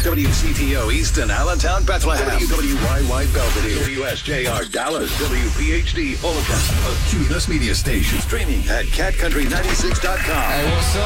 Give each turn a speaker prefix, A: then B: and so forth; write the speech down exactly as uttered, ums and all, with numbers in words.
A: W C T O Easton, Allentown, Bethlehem. W W Y Y Belvedere. W S J R Dallas. W P H D Olathe. A Cumulus Media Station. Streaming at cat country ninety-six dot com.
B: Hey, what's up?